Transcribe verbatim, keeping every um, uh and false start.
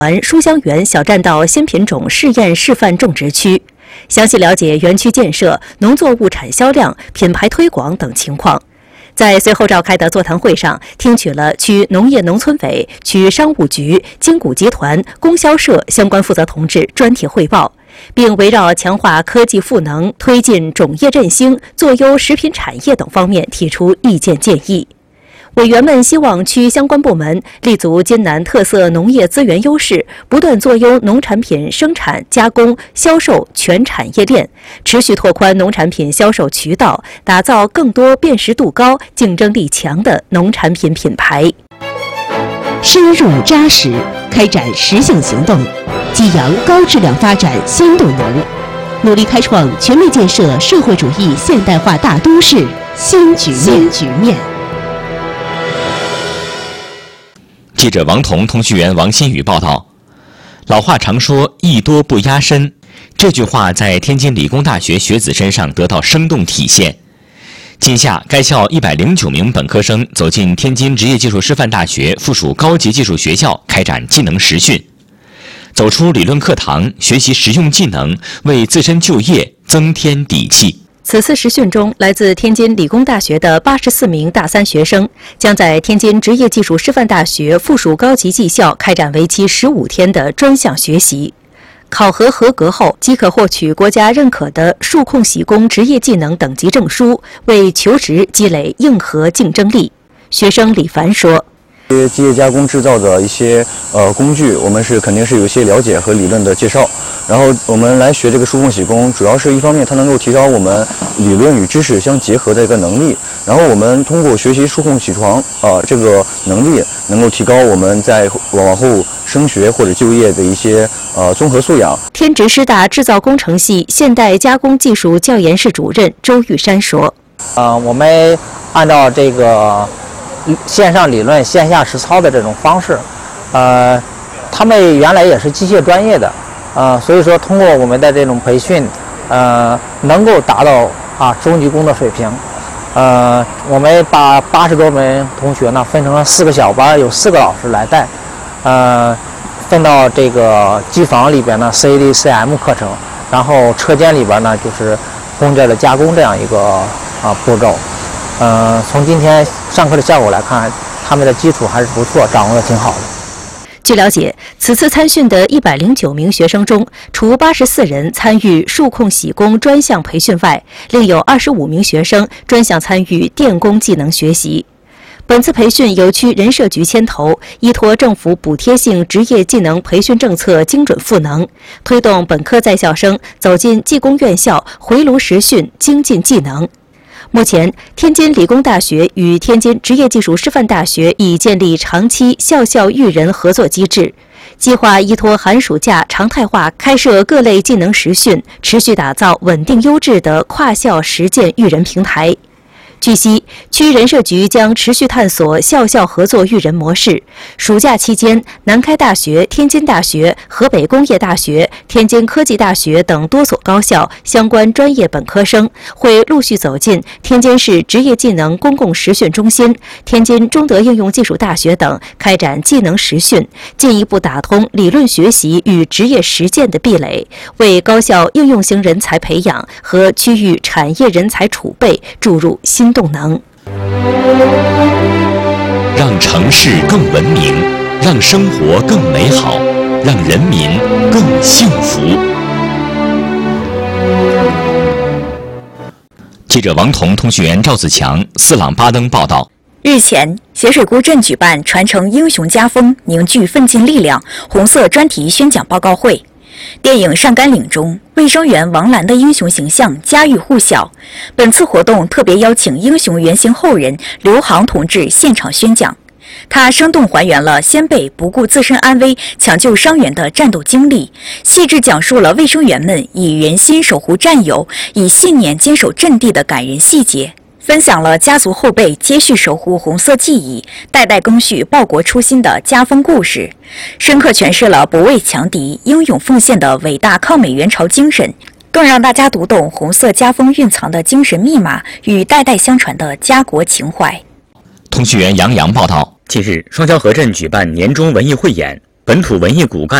书香园小栈道新品种试验示范种植区，详细了解园区建设、农作物产销量、品牌推广等情况。在随后召开的座谈会上，听取了区农业农村委、区商务局、金谷集团、供销社相关负责同志专题汇报，并围绕强化科技赋能、推进种业振兴、做优食品产业等方面提出意见建议。委员们希望区相关部门立足津南特色农业资源优势，不断做优农产品生产、加工、销售全产业链，持续拓宽农产品销售渠道，打造更多辨识度高、竞争力强的农产品品牌。 深入扎实，开展实性行动，激扬高质量发展新动能，努力开创全面建设社会主义现代化大都市新局面。新局面。 记者王彤、通讯员王新宇报道。老话常说“艺多不压身”，这句话在天津理工大学学子身上得到生动体现。今夏，该校一百零九名本科生走进天津职业技术师范大学附属高级技术学校，开展技能实训，走出理论课堂，学习实用技能，为自身就业增添底气。 此次实训中，来自天津理工大学的八十四名大三学生将在天津职业技术师范大学附属高级技校开展为期十五天的专项学习。考核合格后，即可获取国家认可的数控洗工职业技能等级证书，为求职积累硬核竞争力。学生李凡说：“ 机械加工制造的一些呃工具，我们是肯定是有一些了解和理论的介绍。然后我们来学这个数控洗工，主要是一方面它能够提高我们理论与知识相结合的一个能力。然后我们通过学习数控起床啊、呃、这个能力，能够提高我们在往后升学或者就业的一些呃综合素养。” 天职师大制造工程系现代加工技术教研室主任周玉山说：“ 呃，我们按照这个线上理论、线下实操的这种方式，呃，他们原来也是机械专业的，呃，所以说通过我们的这种培训，呃，能够达到啊中级工的水平。呃，我们把八十多名同学呢分成了四个小班，有四个老师来带，呃，分到这个机房里边呢 C A D、C M 课程，然后车间里边呢就是工件的加工这样一个啊步骤。呃，从今天上课的效果来看，他们的基础还是不错，掌握的挺好的。 据了解，此次参训的一百零九名学生中，除八十四人参与数控洗工专项培训外，另有二十五名学生专项参与电工技能学习。本次培训由区人社局牵头，依托政府补贴性职业技能培训政策精准赋能，推动本科在校生走进技工院校，回炉实训，精进技能。目前，天津理工大学与天津职业技术师范大学已建立长期校校育人合作机制，计划依托寒暑假常态化开设各类技能实训，持续打造稳定优质的跨校实践育人平台。据悉，区人社局将持续探索校校合作育人模式。暑假期间，南开大学、天津大学、河北工业大学、天津科技大学等多所高校相关专业本科生会陆续走进天津市职业技能公共实训中心、天津中德应用技术大学等开展技能实训，进一步打通理论学习与职业实践的壁垒，为高校应用型人才培养和区域产业人才储备注入新动能。 让城市更文明，让生活更美好，让人民更幸福。记者王彤、通讯员赵子强、四朗巴登报道。 日前，咸水沽镇举办传承英雄家风、凝聚奋进力量红色专题宣讲报告会。电影《上甘岭》中，卫生员王兰的英雄形象家喻户晓。本次活动特别邀请英雄原型后人刘航同志现场宣讲，他生动还原了先辈不顾自身安危抢救伤员的战斗经历，细致讲述了卫生员们以人心守护战友、以信念坚守阵地的感人细节。分享了家族后辈接续守护红色记忆、代代更续报国初心的家风故事，深刻诠释了不畏强敌、英勇奉献的伟大抗美援朝精神，更让大家读懂红色家风蕴藏的精神密码与代代相传的家国情怀。 通讯员杨洋报道。 近日，双桥河镇举办年终文艺汇演， 本土文艺骨干